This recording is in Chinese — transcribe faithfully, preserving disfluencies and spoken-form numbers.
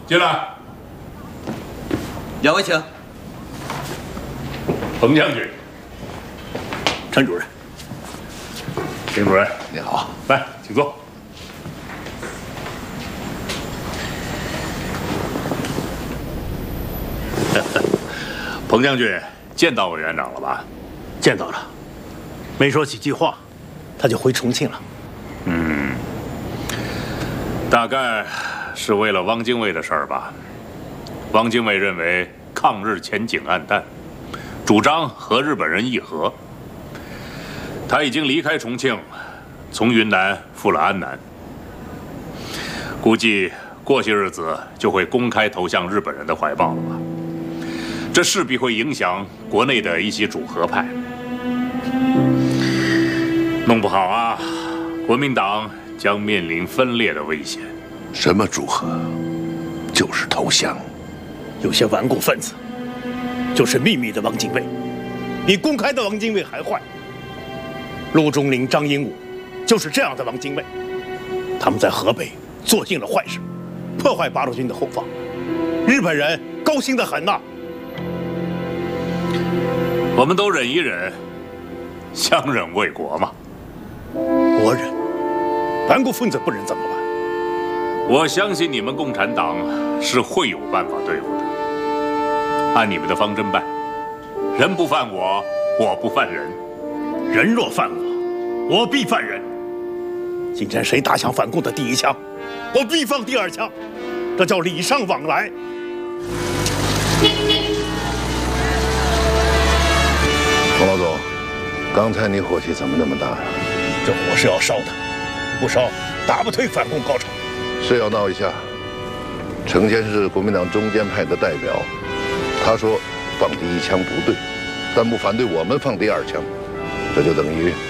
进来。 两位请。 彭将军， 陈主任， 丁主任， 你好， 来，请坐。彭将军见到委员长了吧？ 见到了，没说几句话，他就回重庆了。 嗯，大概是为了汪精卫的事儿吧。汪精卫认为抗日前景暗淡，主张和日本人议和。他已经离开重庆，从云南赴了安南，估计过些日子就会公开投向日本人的怀抱了吧。这势必会影响国内的一些主和派，弄不好啊，国民党将面临分裂的危险。 什么主和？就是投降。 有些顽固分子，就是秘密的汪精卫，比公开的汪精卫还坏。陆中麟、张英武，就是这样的汪精卫。他们在河北做尽了坏事，破坏八路军的后方，日本人高兴得很呐。 我们都忍一忍，相忍为国嘛。 我忍，顽固分子不忍怎么办？ 我相信你们共产党是会有办法对付的。按你们的方针办，人不犯我，我不犯人； 人若犯我，我必犯人。今天谁打响反共的第一枪，我必放第二枪，这叫礼尚往来。 王老总，刚才你火气怎么那么大呀？ 这火是要烧的，不烧打不退反共高潮。 是要闹一下。成天是国民党中间派的代表，他说放第一枪不对，但不反对我们放第二枪，这就等于